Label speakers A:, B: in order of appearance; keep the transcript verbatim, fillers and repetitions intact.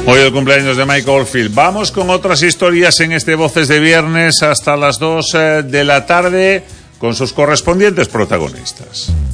A: Hoy el cumpleaños de Mike Oldfield. Vamos con otras historias en este Voces de Viernes hasta las dos de la tarde con sus correspondientes protagonistas.